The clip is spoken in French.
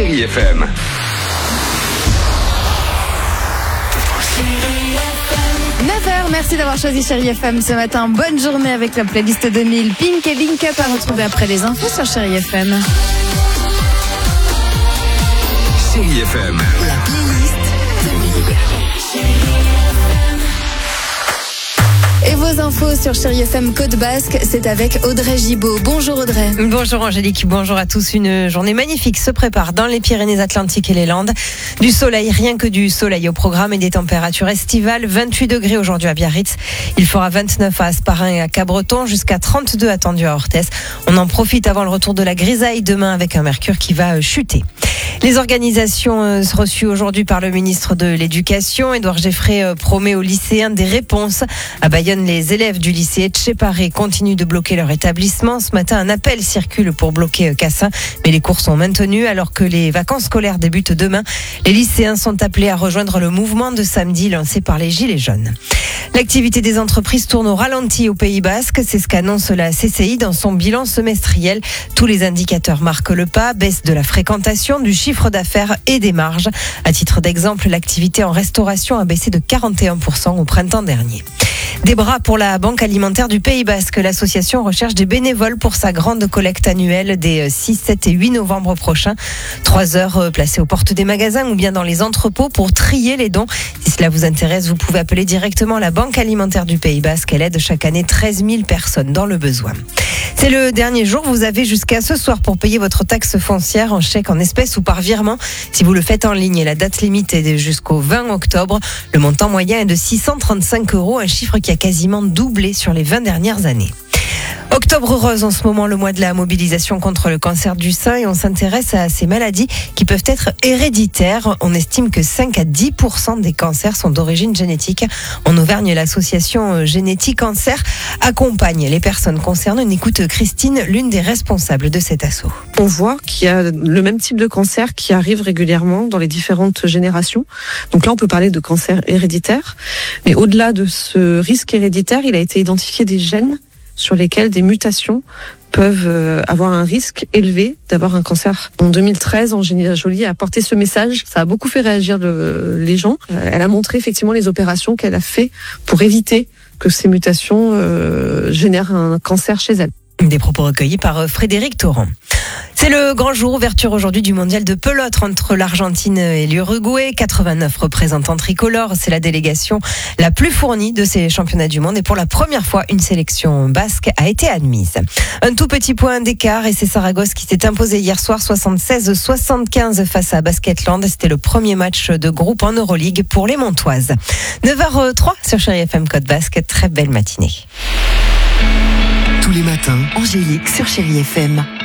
Chérie FM. 9h, merci d'avoir choisi Chérie FM ce matin. Bonne journée avec la playlist de Neil, Pink et Link Up à retrouver après les infos sur Chérie FM. Chérie FM. La playlist de Neil. Et vos infos sur Chérie FM Côte Basque, c'est avec Audrey Gibaud. Bonjour Audrey. Bonjour Angélique, bonjour à tous. Une journée magnifique se prépare dans les Pyrénées-Atlantiques et les Landes. Du soleil, rien que du soleil au programme et des températures estivales. 28 degrés aujourd'hui à Biarritz. Il fera 29 à Asparin et à Cabreton, jusqu'à 32 attendus à Orthez. On en profite avant le retour de la grisaille demain avec un mercure qui va chuter. Les organisations reçues aujourd'hui par le ministre de l'Éducation, Édouard Geffray, promet aux lycéens des réponses. À Bayonne, les élèves du lycée Etcheparé continuent de bloquer leur établissement. Ce matin, un appel circule pour bloquer Cassin, mais les cours sont maintenus alors que les vacances scolaires débutent demain. Les lycéens sont appelés à rejoindre le mouvement de samedi lancé par les Gilets jaunes. L'activité des entreprises tourne au ralenti au Pays Basque, c'est ce qu'annonce la CCI dans son bilan semestriel. Tous les indicateurs marquent le pas, baisse de la fréquentation, du chiffre d'affaires et des marges. À titre d'exemple, l'activité en restauration a baissé de 41% au printemps dernier. Des bras pour la Banque alimentaire du Pays Basque. L'association recherche des bénévoles pour sa grande collecte annuelle des 6, 7 et 8 novembre prochains. 3 heures placées aux portes des magasins ou bien dans les entrepôts pour trier les dons. Si cela vous intéresse, vous pouvez appeler directement la Banque alimentaire du Pays Basque. Elle aide chaque année 13 000 personnes dans le besoin. C'est le dernier jour, vous avez jusqu'à ce soir pour payer votre taxe foncière en chèque, en espèces ou par virement. Si vous le faites en ligne, la date limite est jusqu'au 20 octobre. Le montant moyen est de 635 €, un chiffre qui a quasiment doublé sur les 20 dernières années. Octobre rose en ce moment, le mois de la mobilisation contre le cancer du sein, et on s'intéresse à ces maladies qui peuvent être héréditaires. On estime que 5 à 10% des cancers sont d'origine génétique. En Auvergne, l'association Génétique Cancer accompagne les personnes concernées. On écoute Christine, l'une des responsables de cet assaut. On voit qu'il y a le même type de cancer qui arrive régulièrement dans les différentes générations. Donc là, on peut parler de cancer héréditaire. Mais au-delà de ce risque héréditaire, il a été identifié des gènes sur lesquels des mutations peuvent avoir un risque élevé d'avoir un cancer. En 2013, Angelina Jolie a porté ce message. Ça a beaucoup fait réagir les gens. Elle a montré effectivement les opérations qu'elle a fait pour éviter que ces mutations génèrent un cancer chez elle. Des propos recueillis par Frédéric Torrent. C'est le grand jour, ouverture aujourd'hui du mondial de pelote entre l'Argentine et l'Uruguay. 89 représentants tricolores, c'est la délégation la plus fournie de ces championnats du monde. Et pour la première fois, une sélection basque a été admise. Un tout petit point d'écart et c'est Saragosse qui s'est imposé hier soir 76-75 face à Basketland. C'était le premier match de groupe en Euroleague pour les Montoises. 9h03 sur Chérie FM Côte Basque. Très belle matinée. Tous les matins, Angélique sur Chérie FM.